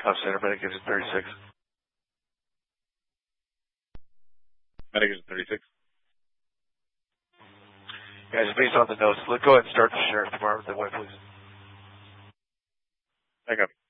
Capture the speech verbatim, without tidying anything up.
House Center, medic gives it thirty-six. Medic gives it thirty-six. Guys, based on the notes, let's go ahead and start the sheriff department that way, please. I got it.